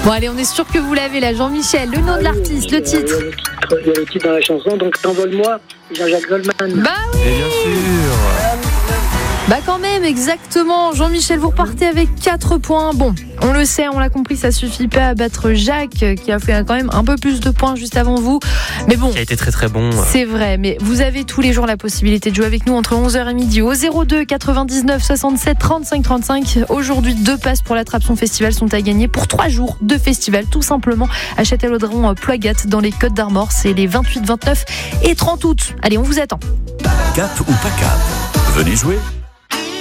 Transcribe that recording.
Bon, allez, on est sûr que vous l'avez là, Jean-Michel. Le nom de l'artiste, le titre. Il y a le titre dans la chanson, donc T'envole-moi, Jean-Jacques Goldman. Bah oui. Et bien sûr. Bah quand même, exactement. Jean-Michel, vous repartez avec 4 points. Bon, on le sait, on l'a compris, ça suffit pas à battre Jacques, qui a fait quand même un peu plus de points juste avant vous. Mais bon, Qui a été très très bon. c'est vrai, mais vous avez tous les jours la possibilité de jouer avec nous entre 11h et midi au 02 99 67 35 35. Aujourd'hui, 2 passes pour l'Attrape-Son Festival sont à gagner pour 3 jours de festival, tout simplement à Châtellerault-Ploygat dans les Côtes d'Armor. C'est les 28, 29 et 30 août. Allez, on vous attend. Cap ou pas cap, venez jouer.